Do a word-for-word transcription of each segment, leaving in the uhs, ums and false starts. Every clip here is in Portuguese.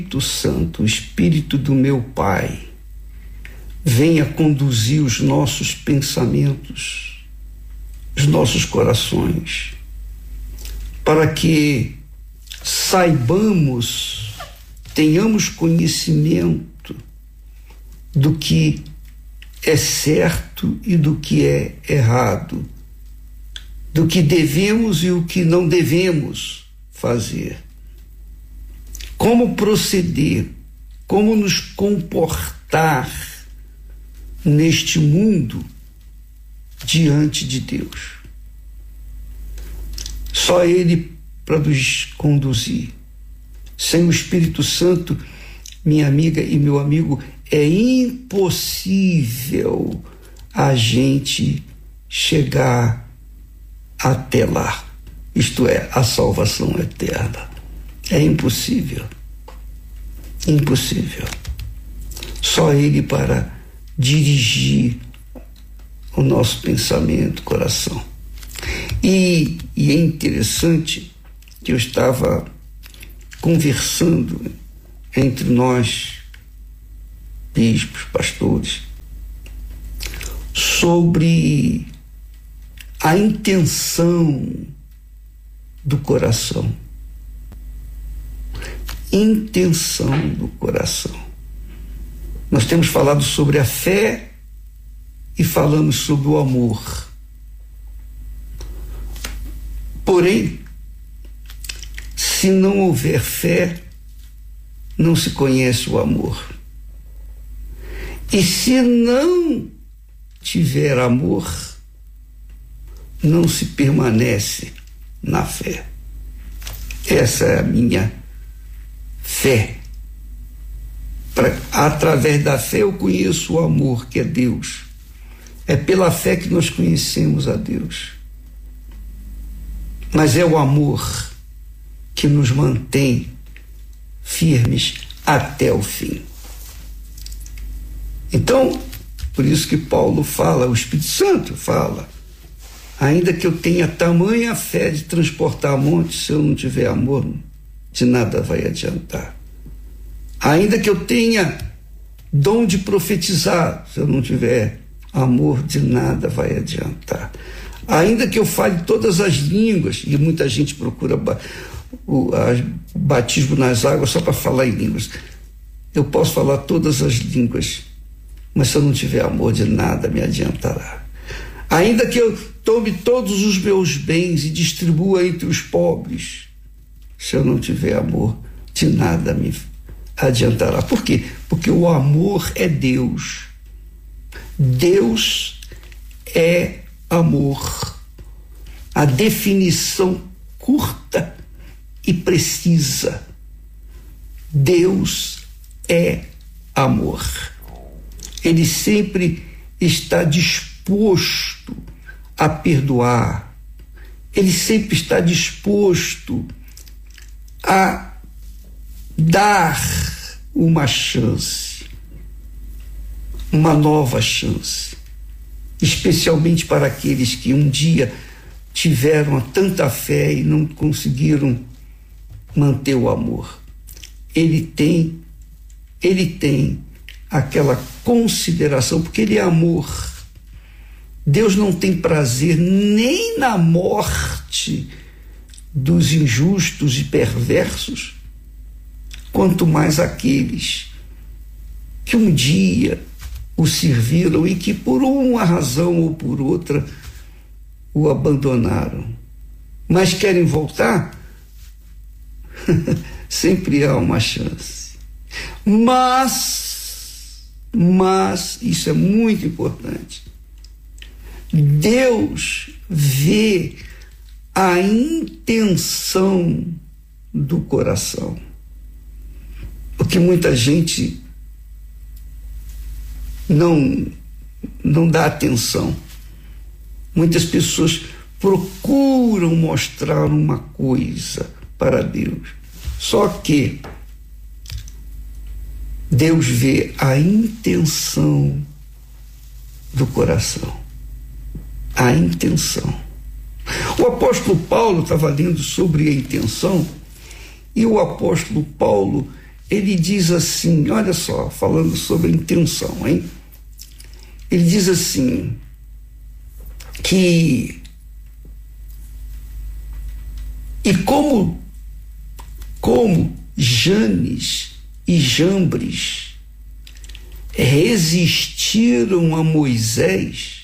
Espírito Santo, o Espírito do meu Pai, venha conduzir os nossos pensamentos, os nossos corações, para que saibamos, tenhamos conhecimento do que é certo e do que é errado, do que devemos e o que não devemos fazer. Como proceder, como nos comportar neste mundo diante de Deus. Só Ele para nos conduzir. Sem o Espírito Santo, minha amiga e meu amigo, é impossível a gente chegar até lá. Isto é, a salvação eterna. É impossível. Impossível. Só Ele para dirigir o nosso pensamento, coração. E, e é interessante que eu estava conversando entre nós, bispos, pastores, sobre a intenção do coração. Intenção do coração. Nós temos falado sobre a fé e falamos sobre o amor. Porém, se não houver fé, não se conhece o amor. E se não tiver amor, não se permanece na fé. Essa é a minha fé. Pra, através da fé eu conheço o amor, que é Deus. É pela fé que nós conhecemos a Deus. Mas é o amor que nos mantém firmes até o fim. Então, por isso que Paulo fala, o Espírito Santo fala, ainda que eu tenha tamanha fé de transportar montes, se eu não tiver amor, de nada vai adiantar. Ainda que eu tenha dom de profetizar, se eu não tiver amor, de nada vai adiantar. Ainda que eu fale todas as línguas, e muita gente procura o, a, o batismo nas águas só para falar em línguas. Eu posso falar todas as línguas, mas se eu não tiver amor, de nada me adiantará. Ainda que eu tome todos os meus bens e distribua entre os pobres, se eu não tiver amor, de nada me adiantará. Por quê? Porque o amor é Deus. Deus é amor. A definição curta e precisa. Deus é amor. Ele sempre está disposto a perdoar. Ele sempre está disposto a dar uma chance, uma nova chance, especialmente para aqueles que um dia tiveram tanta fé e não conseguiram manter o amor. Ele tem, ele tem aquela consideração, porque ele é amor. Deus não tem prazer nem na morte dos injustos e perversos, quanto mais aqueles que um dia o serviram e que por uma razão ou por outra o abandonaram, mas querem voltar. Sempre há uma chance. Mas, mas, isso é muito importante, Deus vê a intenção do coração. O que muita gente não, não dá atenção. Muitas pessoas procuram mostrar uma coisa para Deus. Só que Deus vê a intenção do coração. A intenção. O apóstolo Paulo estava lendo sobre a intenção, e o apóstolo Paulo, ele diz assim, olha só, falando sobre intenção, hein? Ele diz assim, que e como, como Janes e Jambres resistiram a Moisés,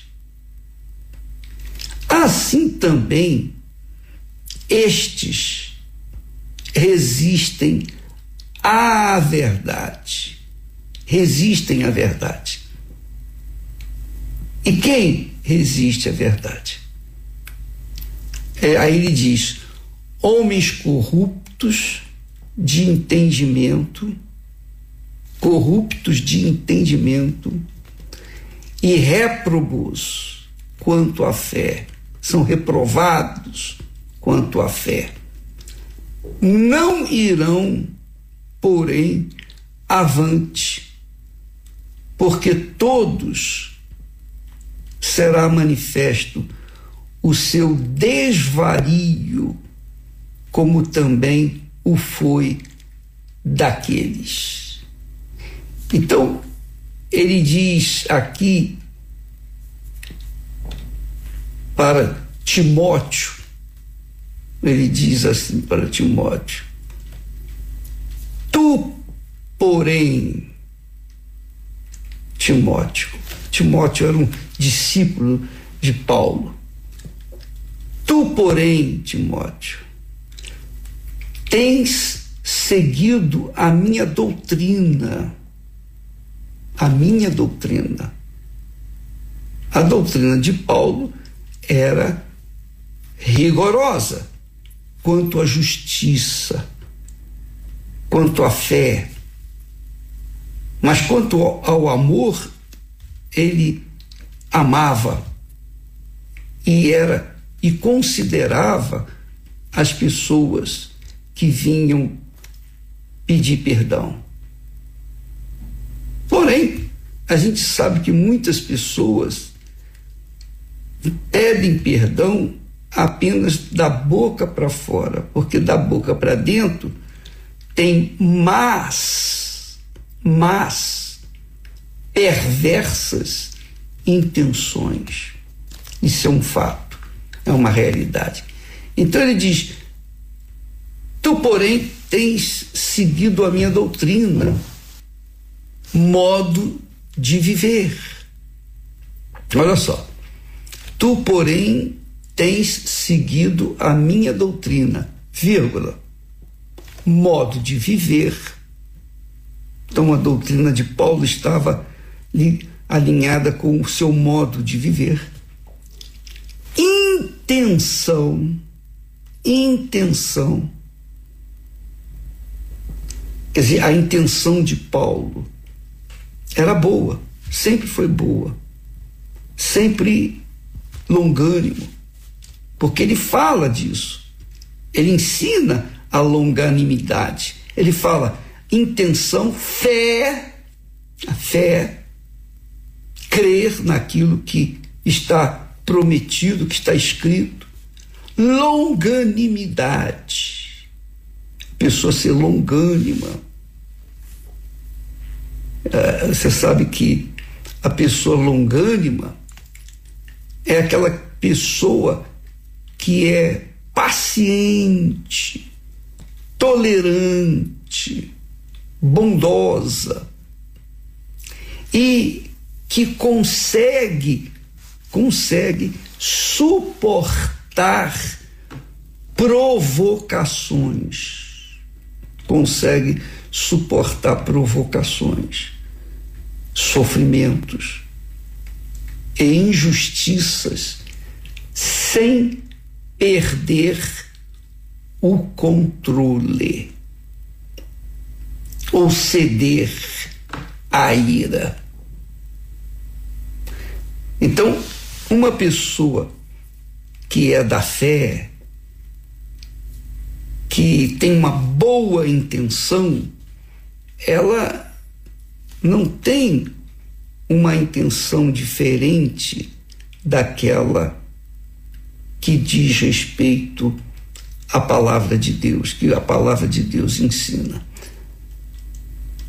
assim também estes resistem à verdade. Resistem à verdade. E quem resiste à verdade? É, aí ele diz, homens corruptos de entendimento, corruptos de entendimento e réprobos quanto à fé, são reprovados quanto à fé. Não irão, porém, avante, porque todos será manifesto o seu desvario, como também o foi daqueles. Então, ele diz aqui para Timóteo, ele diz assim para Timóteo, tu, porém, Timóteo, Timóteo era um discípulo de Paulo, tu, porém, Timóteo, tens seguido a minha doutrina, a minha doutrina. A doutrina de Paulo era rigorosa quanto à justiça, quanto à fé, mas quanto ao amor, ele amava e era e considerava as pessoas que vinham pedir perdão. Porém, a gente sabe que muitas pessoas pedem perdão apenas da boca para fora, porque da boca para dentro tem más, más, perversas intenções. Isso é um fato, é uma realidade. Então ele diz, tu, porém, tens seguido a minha doutrina, modo de viver. Olha só, tu, porém, tens seguido a minha doutrina, vírgula, modo de viver. Então a doutrina de Paulo estava ali alinhada com o seu modo de viver. Intenção, intenção. Quer dizer, a intenção de Paulo era boa, sempre foi boa, sempre longânimo, porque ele fala disso, ele ensina a longanimidade, ele fala intenção, fé, a fé, crer naquilo que está prometido, que está escrito, longanimidade, a pessoa ser longânima. É, você sabe que a pessoa longânima é aquela pessoa que é paciente, tolerante, bondosa e que consegue, consegue suportar provocações, consegue suportar provocações, sofrimentos e injustiças sem perder o controle ou ceder à ira. Então, uma pessoa que é da fé, que tem uma boa intenção, ela não tem uma intenção diferente daquela que diz respeito à palavra de Deus, que a palavra de Deus ensina.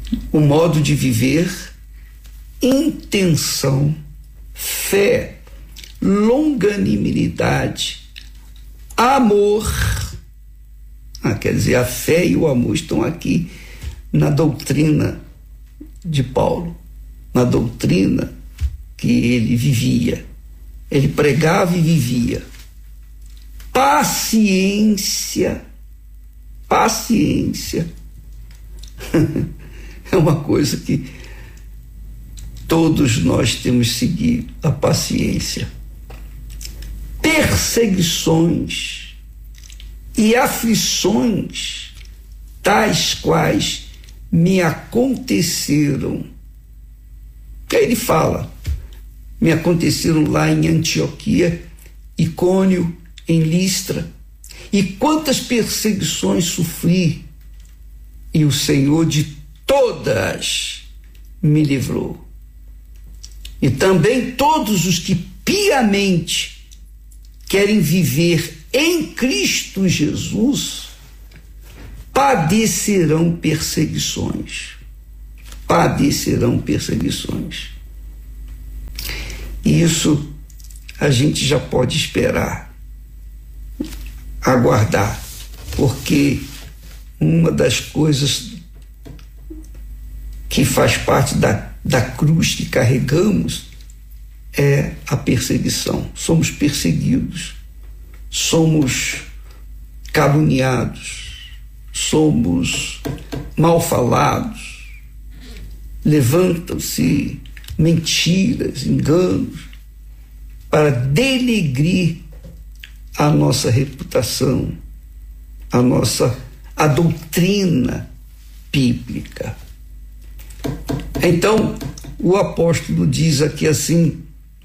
o modo de viver, intenção, fé, longanimidade, amor. Ah, quer dizer, a fé e o amor estão aqui na doutrina de Paulo, na doutrina que ele vivia. Ele pregava e vivia. Paciência, paciência. É uma coisa que todos nós temos seguido, a paciência. Perseguições e aflições, tais quais me aconteceram. Aí ele fala, me aconteceram lá em Antioquia, Icônio, em Listra, e quantas perseguições sofri, e o Senhor de todas me livrou. E também todos os que piamente querem viver em Cristo Jesus padecerão perseguições. Padecerão perseguições. E isso a gente já pode esperar, aguardar, porque uma das coisas que faz parte da, da cruz que carregamos é a perseguição. Somos perseguidos, somos caluniados, somos mal falados, levantam-se mentiras, enganos, para denegrir a nossa reputação, a nossa a doutrina bíblica. Então, o apóstolo diz aqui assim: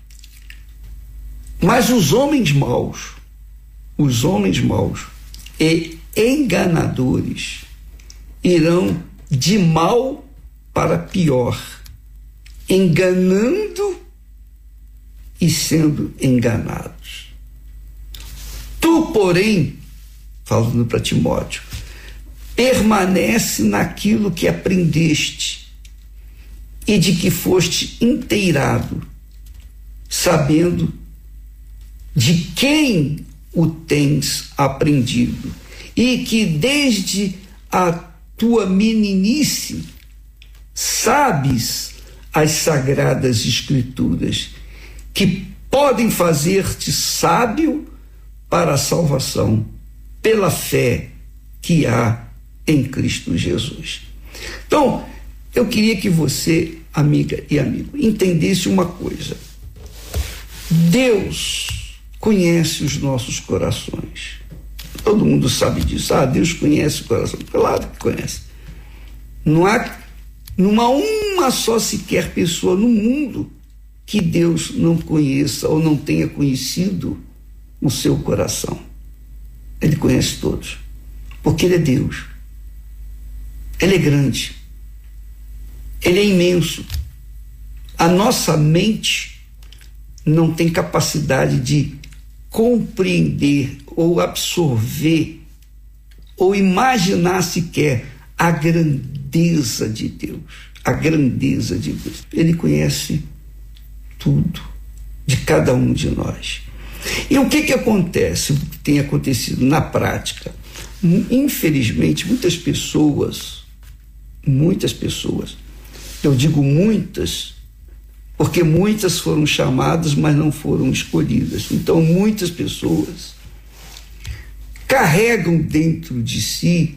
mas os homens maus, os homens maus e enganadores irão de mal para pior, enganando e sendo enganados. Tu, porém, falando para Timóteo, permanece naquilo que aprendeste e de que foste inteirado, sabendo de quem o tens aprendido, e que desde a tua meninice sabes as sagradas escrituras, que podem fazer-te sábio para a salvação pela fé que há em Cristo Jesus. Então, eu queria que você, amiga e amigo, entendesse uma coisa. Deus conhece os nossos corações. Todo mundo sabe disso. Ah, Deus conhece o coração. Claro que conhece. Não há numa uma só sequer pessoa no mundo que Deus não conheça ou não tenha conhecido o seu coração. Ele conhece todos, porque Ele é Deus. Ele é grande. Ele é imenso. A nossa mente não tem capacidade de compreender ou absorver ou imaginar sequer a grandeza de Deus. A grandeza de Deus. Ele conhece tudo de cada um de nós. E o que que acontece, o que tem acontecido na prática? Infelizmente, muitas pessoas, muitas pessoas, eu digo muitas, porque muitas foram chamadas, mas não foram escolhidas. Então, muitas pessoas carregam dentro de si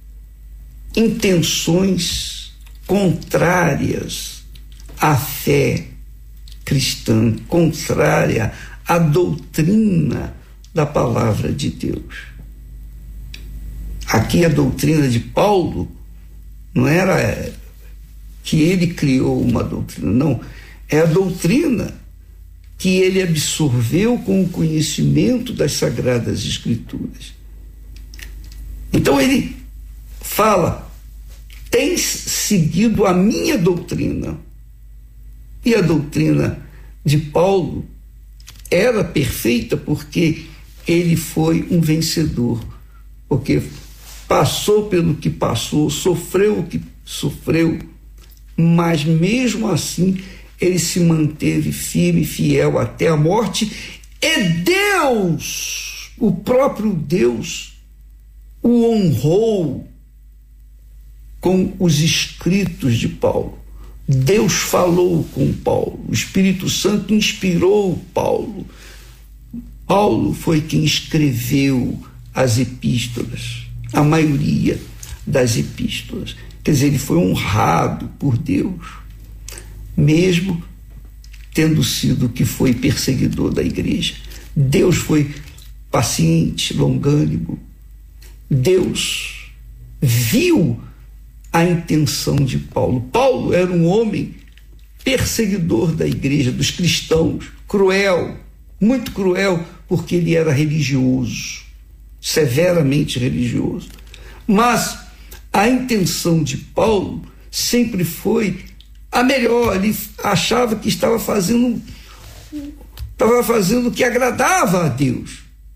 intenções contrárias à fé cristã, contrária à doutrina da palavra de Deus. Aqui a doutrina de Paulo não era que ele criou uma doutrina, não. É a doutrina que ele absorveu com o conhecimento das Sagradas Escrituras. Então ele fala: tens seguido a minha doutrina. E a doutrina de Paulo era perfeita porque ele foi um vencedor, porque passou pelo que passou, sofreu o que sofreu, mas mesmo assim ele se manteve firme e fiel até a morte, e Deus, o próprio Deus, o honrou com os escritos de Paulo. Deus falou com Paulo, o Espírito Santo inspirou Paulo. Paulo foi quem escreveu as epístolas, a maioria das epístolas. Quer dizer, ele foi honrado por Deus, mesmo tendo sido que foi perseguidor da igreja. Deus foi paciente, longânimo. Deus viu a intenção de Paulo. Paulo era um homem perseguidor da igreja, dos cristãos, cruel, muito cruel, porque ele era religioso, severamente religioso. Mas a intenção de Paulo sempre foi a melhor. Ele achava que estava fazendo, estava fazendo o que agradava a Deus.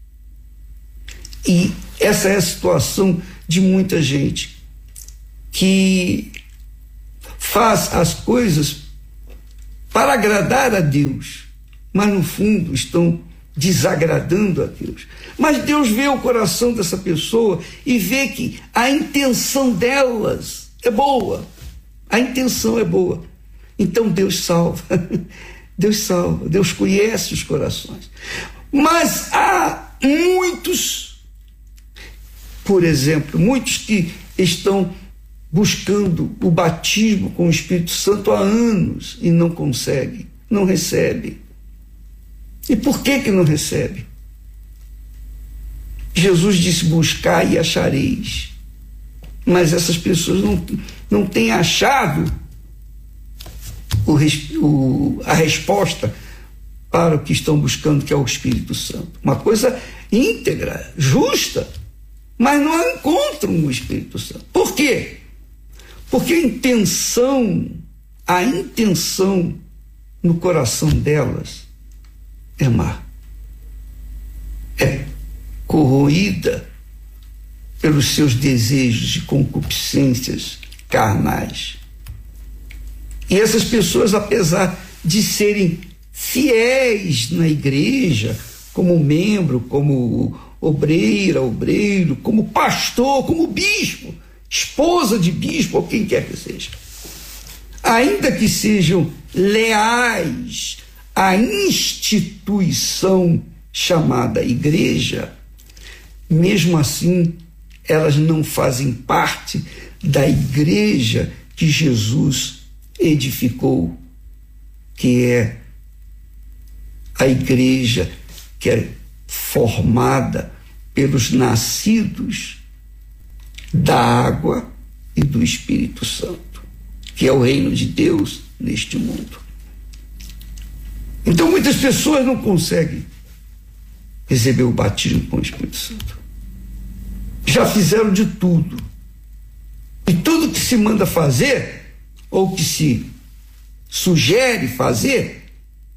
E essa é a situação de muita gente que faz as coisas para agradar a Deus, mas no fundo estão desagradando a Deus. Mas Deus vê o coração dessa pessoa e vê que a intenção delas é boa. A intenção é boa. Então Deus salva. Deus salva. Deus conhece os corações. Mas há muitos, por exemplo, muitos que estão buscando o batismo com o Espírito Santo há anos e não conseguem, não recebem. E por que que não recebe? Jesus disse: buscai e achareis. Mas essas pessoas não, não têm achado o, o, a resposta para o que estão buscando, que é o Espírito Santo. Uma coisa íntegra, justa, mas não encontram o Espírito Santo. Por quê? Porque a intenção, a intenção no coração delas é má, é corroída pelos seus desejos e concupiscências carnais. E essas pessoas, apesar de serem fiéis na igreja, como membro, como obreira, obreiro, como pastor, como bispo, esposa de bispo, ou quem quer que seja, ainda que sejam leais à instituição chamada igreja, mesmo assim elas não fazem parte da igreja que Jesus edificou, que é a igreja que é formada pelos nascidos da água e do Espírito Santo, que é o reino de Deus neste mundo. Então muitas pessoas não conseguem receber o batismo com o Espírito Santo. Já fizeram de tudo. E tudo que se manda fazer, ou que se sugere fazer,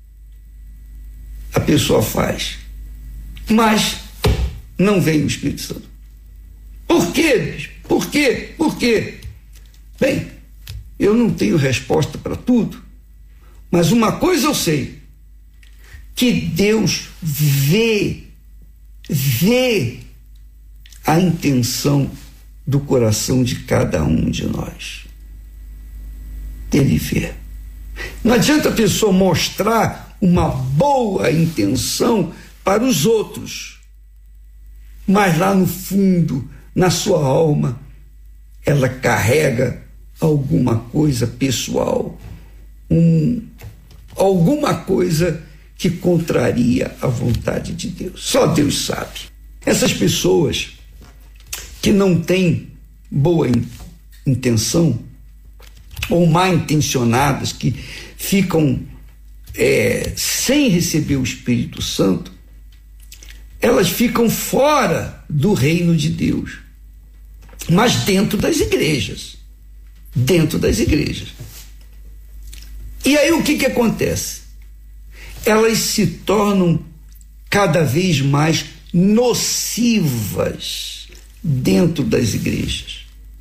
a pessoa faz. Mas não vem o Espírito Santo. Por quê? Por quê? Por quê? Bem, eu não tenho resposta para tudo, mas uma coisa eu sei, que Deus vê, vê a intenção do coração de cada um de nós. Ele vê. Não adianta a pessoa mostrar uma boa intenção para os outros, mas lá no fundo, na sua alma, ela carrega alguma coisa pessoal, um, alguma coisa que contraria a vontade de Deus. Só Deus sabe. Essas pessoas que não têm boa in, intenção, ou mal intencionadas, que ficam é, sem receber o Espírito Santo, elas ficam fora do reino de Deus, mas dentro das igrejas, dentro das igrejas. E aí o que que acontece? Elas se tornam cada vez mais nocivas dentro das igrejas.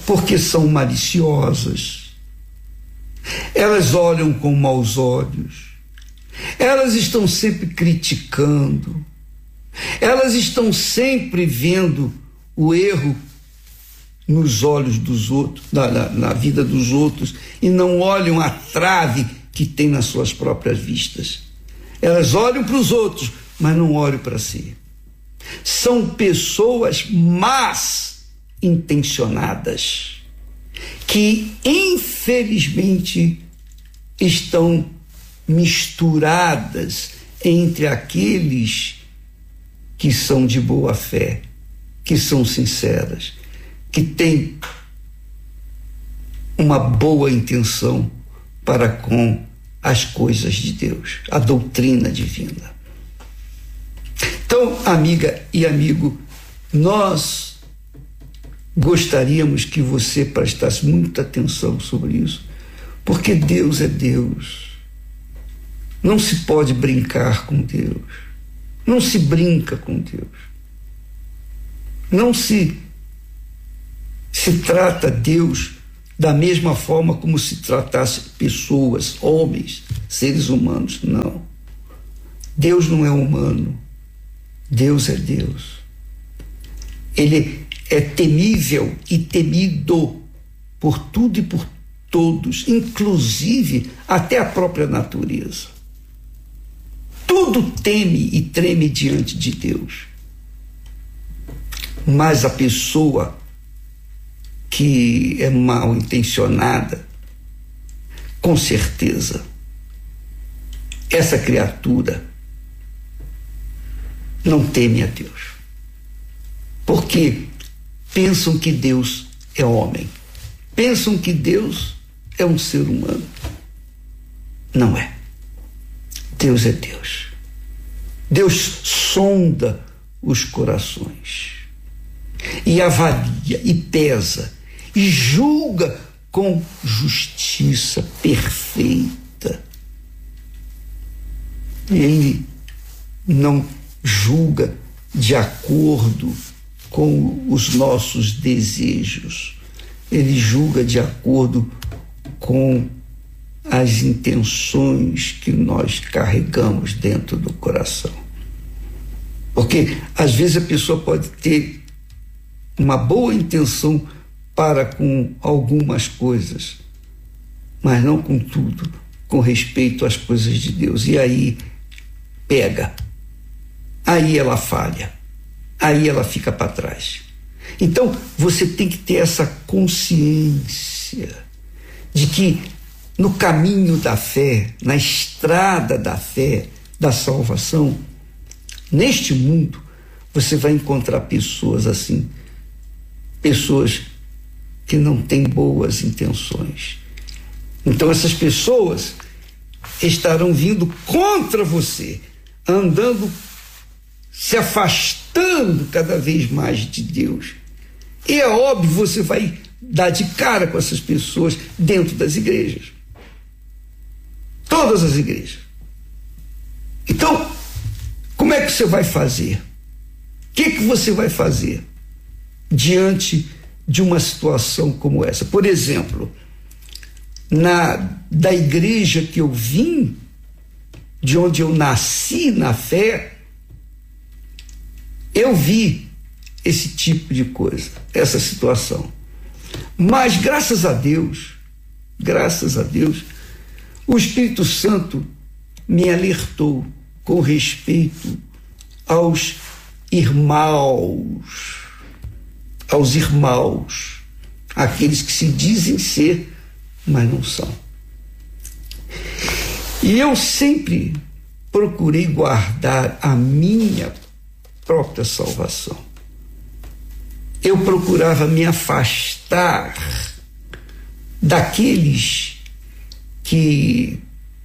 porque são maliciosas, elas olham com maus olhos, elas estão sempre criticando, elas estão sempre vendo o erro nos olhos dos outros, na, na, na vida dos outros, e não olham a trave que tem nas suas próprias vistas. Elas olham para os outros, mas não olham para si. São pessoas más intencionadas, que infelizmente estão misturadas entre aqueles que são de boa fé, que são sinceras, que têm uma boa intenção para com as coisas de Deus, a doutrina divina. Então, amiga e amigo, nós gostaríamos que você prestasse muita atenção sobre isso, porque Deus é Deus. Não se pode brincar com Deus. Não se brinca com Deus. Não se, se trata Deus da mesma forma como se tratasse pessoas, homens, seres humanos. Não. Deus não é humano. Deus é Deus. Ele é temível e temido por tudo e por todos, inclusive até a própria natureza. Tudo teme e treme diante de Deus. Mas a pessoa que é mal intencionada, com certeza, essa criatura não teme a Deus. Porque pensam que Deus é homem. Pensam que Deus é um ser humano. Não é. Deus é Deus. Deus sonda os corações e avalia e pesa e julga com justiça perfeita. Ele não julga de acordo com os nossos desejos. Ele julga de acordo com as intenções que nós carregamos dentro do coração. Porque às vezes a pessoa pode ter uma boa intenção para com algumas coisas, mas não com tudo, com respeito às coisas de Deus. E aí pega, aí ela falha, aí ela fica para trás. Então você tem que ter essa consciência de que no caminho da fé, na estrada da fé, da salvação, neste mundo, você vai encontrar pessoas assim, pessoas que não têm boas intenções. Então essas pessoas estarão vindo contra você, andando, se afastando cada vez mais de Deus. E é óbvio, você vai dar de cara com essas pessoas dentro das igrejas. Todas as igrejas. Então, como é que você vai fazer? O que, que você vai fazer diante de uma situação como essa? Por exemplo, na, da igreja que eu vim, de onde eu nasci na fé, eu vi esse tipo de coisa, essa situação. Mas graças a Deus, graças a Deus, o Espírito Santo me alertou com respeito aos irmãos, aos irmãos, aqueles que se dizem ser, mas não são. E eu sempre procurei guardar a minha própria salvação. Eu procurava me afastar daqueles que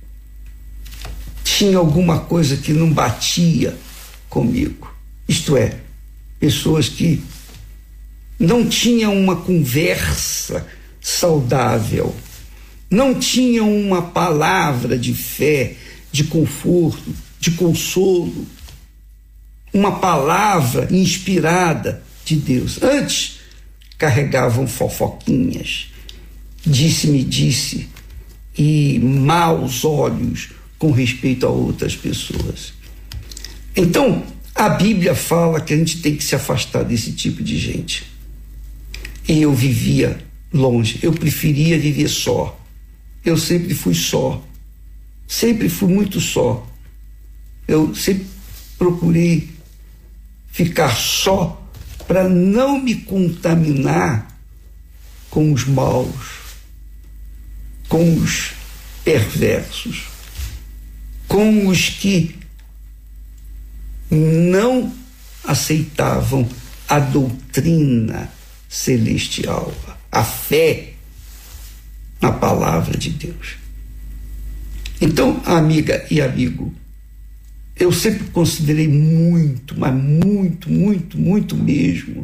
tinham alguma coisa que não batia comigo. Isto é, pessoas que não tinham uma conversa saudável, não tinham uma palavra de fé, de conforto, de consolo, uma palavra inspirada de Deus. Antes, carregavam fofoquinhas, disse-me disse e maus olhos com respeito a outras pessoas. Então, a Bíblia fala que a gente tem que se afastar desse tipo de gente. E eu vivia longe, eu preferia viver só. Eu sempre fui só, sempre fui muito só. Eu sempre procurei ficar só para não me contaminar com os maus, com os perversos, com os que não aceitavam a doutrina celestial, a fé na palavra de Deus. Então, amiga e amigo, eu sempre considerei muito, mas muito, muito, muito mesmo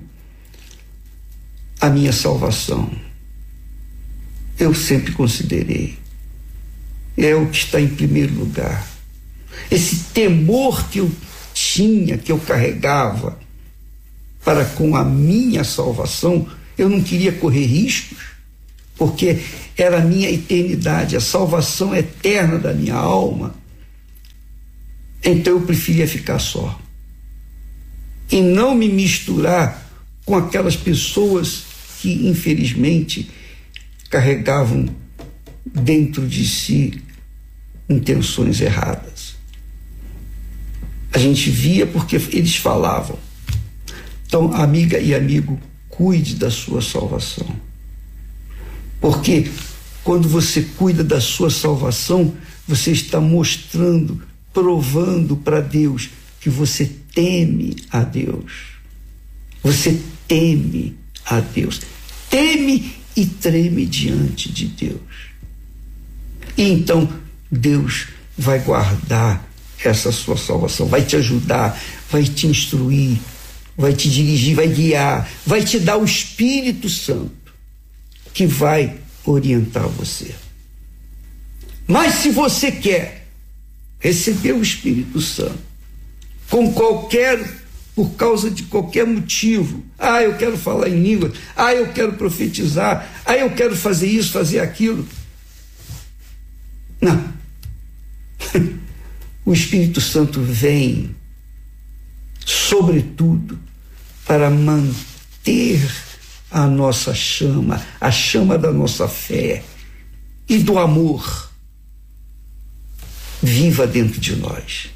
a minha salvação. Eu sempre considerei. É o que está em primeiro lugar. Esse temor que eu tinha, que eu carregava para com a minha salvação, eu não queria correr riscos, porque era a minha eternidade, a salvação eterna da minha alma. Então eu preferia ficar só e não me misturar com aquelas pessoas que, infelizmente, carregavam dentro de si intenções erradas. A gente via porque eles falavam. Então, amiga e amigo, cuide da sua salvação. Porque quando você cuida da sua salvação, você está mostrando, provando para Deus que você teme a Deus. Você teme a Deus. Teme e treme diante de Deus. E então Deus vai guardar essa sua salvação, vai te ajudar, vai te instruir, vai te dirigir, vai guiar, vai te dar o Espírito Santo que vai orientar você. Mas se você quer receber o Espírito Santo com qualquer, por causa de qualquer motivo, ah, eu quero falar em língua, ah, eu quero profetizar, ah, eu quero fazer isso, fazer aquilo. Não. O Espírito Santo vem, sobretudo, para manter a nossa chama, a chama da nossa fé e do amor viva dentro de nós.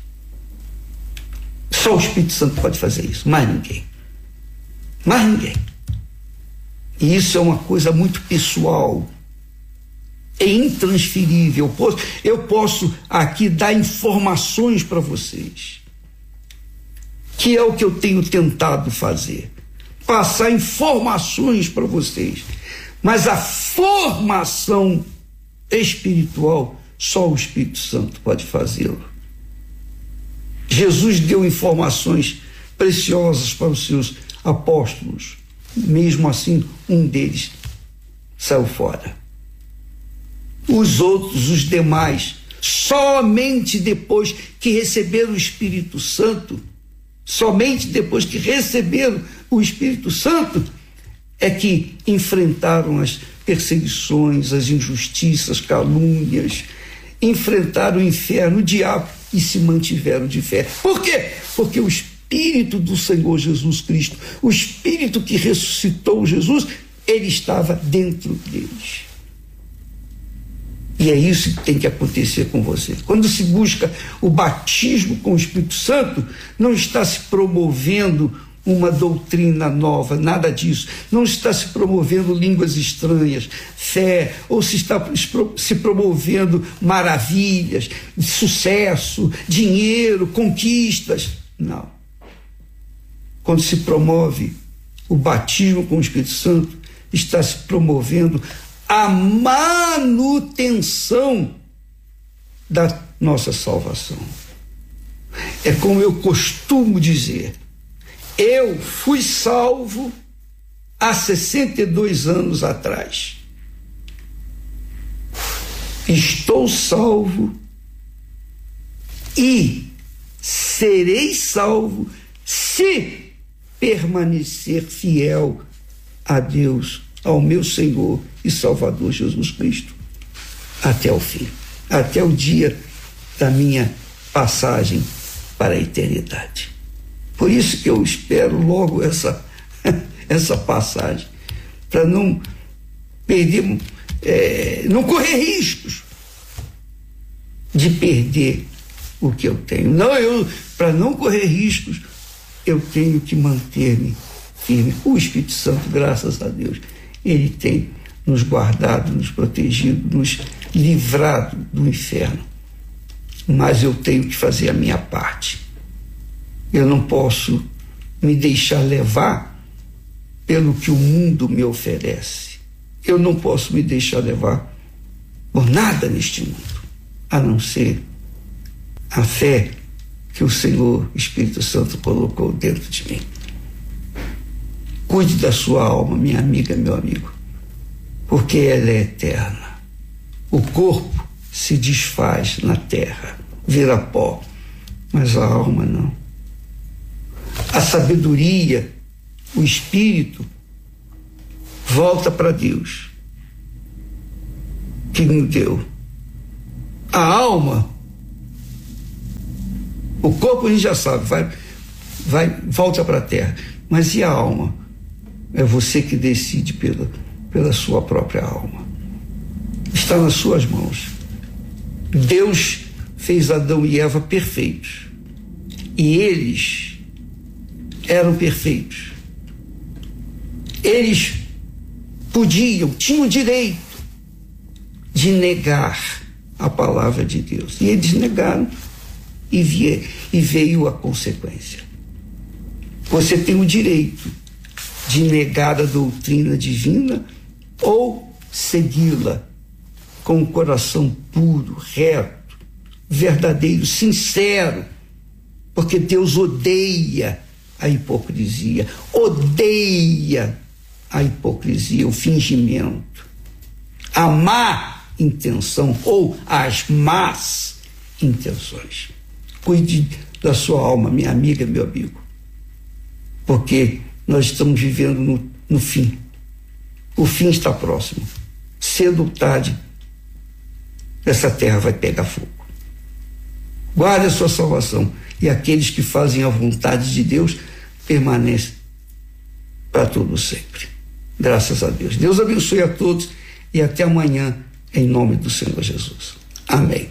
Só o Espírito Santo pode fazer isso, mais ninguém. Mais ninguém. E isso é uma coisa muito pessoal, é intransferível. Eu posso, eu posso aqui dar informações para vocês, que é o que eu tenho tentado fazer, passar informações para vocês, mas a formação espiritual só o Espírito Santo pode fazê-lo. Jesus deu informações preciosas para os seus apóstolos, mesmo assim um deles saiu fora. Os outros, os demais, somente depois que receberam o Espírito Santo, somente depois que receberam o Espírito Santo, é que enfrentaram as perseguições, as injustiças, calúnias, enfrentaram o inferno, o diabo, e se mantiveram de fé. Por quê? Porque o Espírito do Senhor Jesus Cristo, o Espírito que ressuscitou Jesus, ele estava dentro deles. E é isso que tem que acontecer com você. Quando se busca o batismo com o Espírito Santo, não está se promovendo uma doutrina nova, nada disso. Não está se promovendo línguas estranhas, fé, ou se está se promovendo maravilhas, sucesso, dinheiro, conquistas. Não. Quando se promove o batismo com o Espírito Santo, está se promovendo a manutenção da nossa salvação. É como eu costumo dizer, eu fui salvo há sessenta e dois anos atrás. Estou salvo e serei salvo se permanecer fiel a Deus, ao meu Senhor e Salvador Jesus Cristo, até o fim, até o dia da minha passagem para a eternidade. Por isso que eu espero logo essa, essa passagem, para não perder, é, não correr riscos de perder o que eu tenho. Não, eu, para não correr riscos, eu tenho que manter-me firme. O Espírito Santo, graças a Deus, ele tem nos guardado, nos protegido, nos livrado do inferno. Mas eu tenho que fazer a minha parte. Eu não posso me deixar levar pelo que o mundo me oferece. Eu não posso me deixar levar por nada neste mundo, a não ser a fé que o Senhor Espírito Santo colocou dentro de mim. Cuide da sua alma, minha amiga, meu amigo, porque ela é eterna. O corpo se desfaz na terra, vira pó, mas a alma não. A sabedoria, o espírito, volta para Deus, que nos deu. A alma, o corpo a gente já sabe, vai, vai, volta para a terra, mas e a alma? É você que decide pela, pela sua própria alma. Está nas suas mãos. Deus fez Adão e Eva perfeitos, e eles eram perfeitos. Eles podiam, tinham o direito de negar a palavra de Deus, e eles negaram, e, vie, e veio a consequência. Você tem o direito de negar a doutrina divina ou segui-la com o coração puro, reto, verdadeiro, sincero, porque Deus odeia a hipocrisia, odeia a hipocrisia, o fingimento, a má intenção ou as más intenções. Cuide da sua alma, minha amiga, meu amigo, porque nós estamos vivendo no, no fim. O fim está próximo. Cedo ou tarde, essa terra vai pegar fogo. Guarde a sua salvação, e aqueles que fazem a vontade de Deus permanecem para todo sempre. Graças a Deus. Deus abençoe a todos e até amanhã, em nome do Senhor Jesus. Amém.